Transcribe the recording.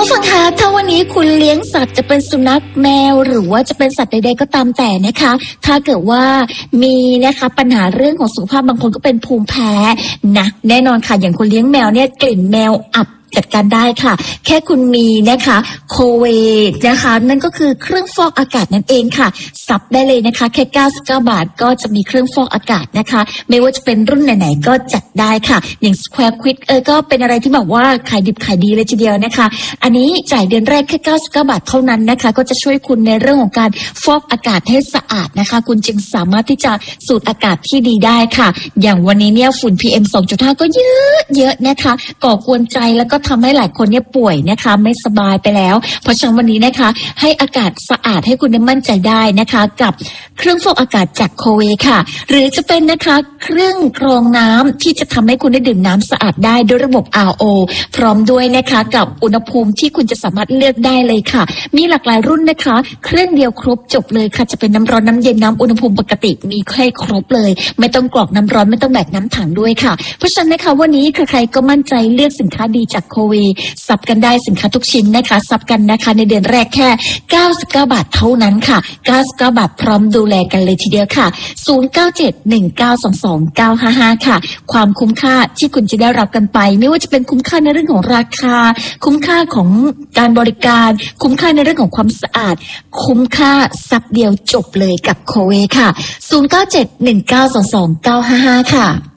ผู้ฟังคะถ้าวันนี้คุณเลี้ยงสัตว์จะเป็นสุนัขแมวหรือว่าจะเป็นสัตว์ใดๆก็ตามแต่นะคะถ้าเกิดว่ามีนะคะปัญหาเรื่องของสุขภาพบางคนก็เป็นภูมิแพ้นะแน่นอนค่ะอย่างคนเลี้ยงแมวเนี่ยกลิ่นแมวอับจัดการได้ค่ะแค่คุณมีนะคะโคเวนะคะนั่นก็คือเครื่องฟอกอากาศนั่นเองค่ะซับได้เลยนะคะแค่99 บาทก็จะมีเครื่องฟอกอากาศนะคะไม่ว่าจะเป็นรุ่นไหนๆก็จัดได้ค่ะอย่าง Square Quick ก็เป็นอะไรที่แบบว่าขายดิบขายดีเลยทีเดียวนะคะอันนี้จ่ายเดือนแรกแค่99 บาทเท่านั้นนะคะก็จะช่วยคุณในเรื่องของการฟอกอากาศให้สะอาดนะคะคุณจึงสามารถที่จะสูดอากาศที่ดีได้ค่ะอย่างวันนี้เนี่ยฝุ่น PM 2.5 ก็เยอะนะคะก่อกวนใจแล้วก็ทำให้หลายคนเนี่ยป่วยนะคะไม่สบายไปแล้วเพราะฉะนั้นวันนี้นะคะให้อากาศสะอาดให้คุณได้มั่นใจได้นะคะกับเครื่องฟอกอากาศจากโคเวค่ะหรือจะเป็นนะคะเครื่องกรองน้ำที่จะทำให้คุณได้ดื่มน้ำสะอาดได้ด้วยระบบ RO พร้อมด้วยนะคะกับอุณหภูมิที่คุณจะสามารถเลือกได้เลยค่ะมีหลากหลายรุ่นนะคะเครื่องเดียวครบจบเลยค่ะจะเป็นน้ำร้อนน้ำเย็นน้ำอุณหภูมิปกติมีให้ครบเลยไม่ต้องกรอกน้ำร้อนไม่ต้องแบกน้ำถังด้วยค่ะเพราะฉะนั้นนะคะวันนี้ใครๆก็มั่นใจเลือกสินค้าดีจากโคเวซับกันได้สินค้าทุกชิ้นนะคะซับกันนะคะในเดือนแรกแค่99 บาทเท่านั้นค่ะ99 บาทพร้อมดูแลกันเลยทีเดียวค่ะ0971922955ค่ะความคุ้มค่าที่คุณจะได้รับกันไปไม่ว่าจะเป็นคุ้มค่าในเรื่องของราคาคุ้มค่าของการบริการคุ้มค่าในเรื่องของความสะอาดคุ้มค่าซับเดียวจบเลยกับโคเวค่ะ0971922955ค่ะ